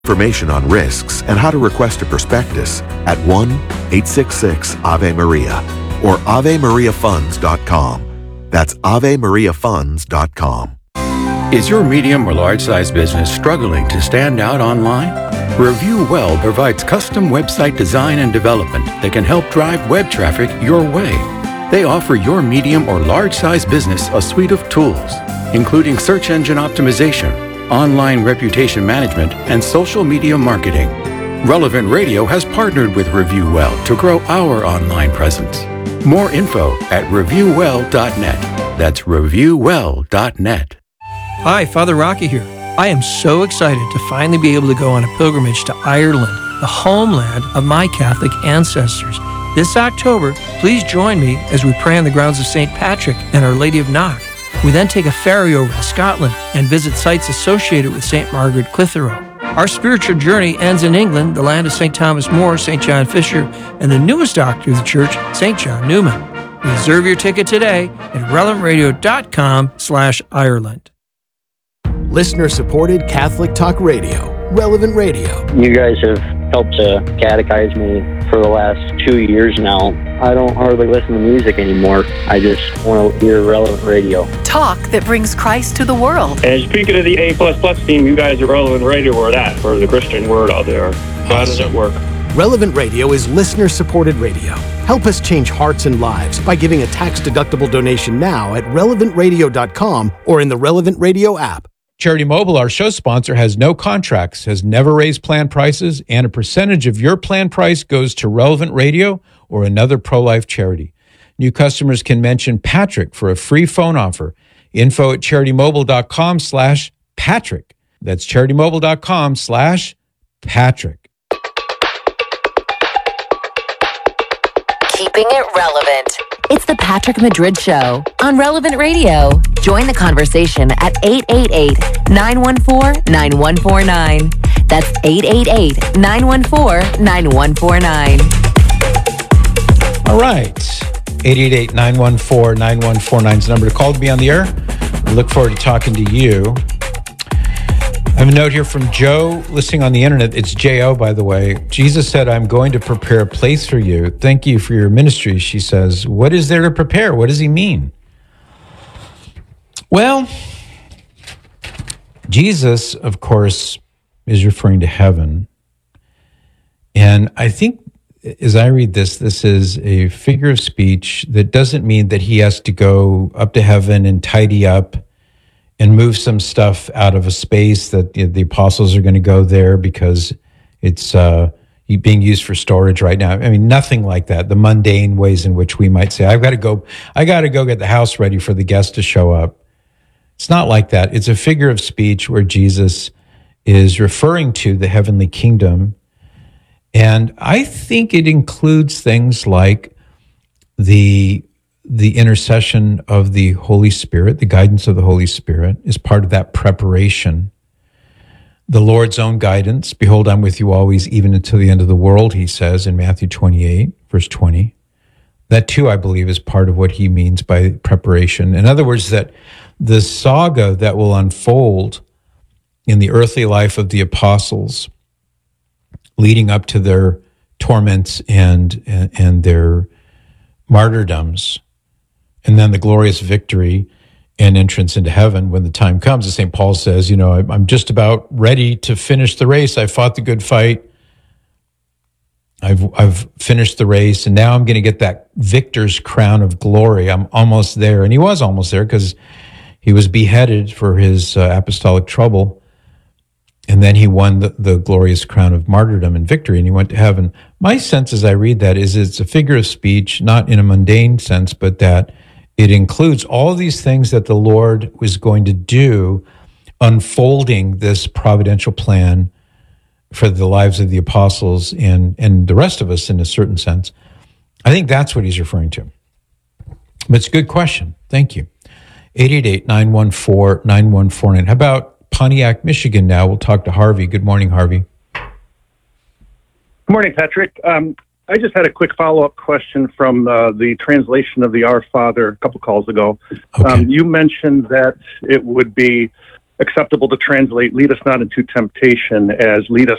Information on risks and how to request a prospectus at 1-866-AVE-MARIA or AveMariaFunds.com. That's AveMariaFunds.com. Is your medium or large-size business struggling to stand out online? Review Well provides custom website design and development that can help drive web traffic your way. They offer your medium or large-size business a suite of tools, including search engine optimization, online reputation management, and social media marketing. Relevant Radio has partnered with Review Well to grow our online presence. More info at reviewwell.net. That's reviewwell.net. Hi, Father Rocky here. I am so excited to finally be able to go on a pilgrimage to Ireland, the homeland of my Catholic ancestors. This October, please join me as we pray on the grounds of St. Patrick and Our Lady of Knock. We then take a ferry over to Scotland and visit sites associated with St. Margaret Clitheroe. Our spiritual journey ends in England, the land of St. Thomas More, St. John Fisher, and the newest doctor of the church, St. John Newman. Reserve your ticket today at relevantradio.com/Ireland. Listener-supported Catholic Talk Radio, Relevant Radio. You guys have helped to catechize me for the last 2 years now. I don't hardly listen to music anymore. I just want to hear Relevant Radio. Talk that brings Christ to the world. And speaking of the A++ team, you guys are Relevant Radio or that, for the Christian word out there. How does it work? Relevant Radio is listener-supported radio. Help us change hearts and lives by giving a tax-deductible donation now at relevantradio.com or in the Relevant Radio app. Charity Mobile, our show sponsor, has no contracts, has never raised plan prices, and a percentage of your plan price goes to Relevant Radio or another pro-life charity. New customers can mention Patrick for a free phone offer. Info at CharityMobile.com/Patrick. That's CharityMobile.com/Patrick. Keeping it relevant. It's the Patrick Madrid Show on Relevant Radio. Join the conversation at 888-914-9149. That's 888-914-9149. All right. 888-914-9149 is the number to call to be on the air. I look forward to talking to you. I have a note here from Joe listening on the internet. It's J.O., by the way. Jesus said, I'm going to prepare a place for you. Thank you for your ministry, she says. What is there to prepare? What does he mean? Well, Jesus, of course, is referring to heaven. And I think as I read this, this is a figure of speech that doesn't mean that he has to go up to heaven and tidy up and move some stuff out of a space that the apostles are going to go there because it's being used for storage right now. I mean, nothing like that. The mundane ways in which we might say, I got to go get the house ready for the guests to show up. It's not like that. It's a figure of speech where Jesus is referring to the heavenly kingdom. And I think it includes things like the intercession of the Holy Spirit, the guidance of the Holy Spirit is part of that preparation. The Lord's own guidance, behold, I'm with you always, even until the end of the world, he says in Matthew 28, verse 20. That too, I believe, is part of what he means by preparation. In other words, that the saga that will unfold in the earthly life of the apostles leading up to their torments and their martyrdoms, and then the glorious victory and entrance into heaven when the time comes. As St. Paul says, I'm just about ready to finish the race. I fought the good fight. I've finished the race, and now I'm going to get that victor's crown of glory. I'm almost there. And he was almost there because he was beheaded for his apostolic trouble. And then he won the glorious crown of martyrdom and victory, and he went to heaven. My sense as I read that is it's a figure of speech, not in a mundane sense, but that it includes all these things that the Lord was going to do, unfolding this providential plan for the lives of the apostles and the rest of us in a certain sense. I think that's what he's referring to. But it's a good question. Thank you. 888-914-9149. How about Pontiac, Michigan now? We'll talk to Harvey. Good morning, Harvey. Good morning, Patrick. I just had a quick follow-up question from the translation of the Our Father a couple calls ago. Okay. You mentioned that it would be acceptable to translate lead us not into temptation as lead us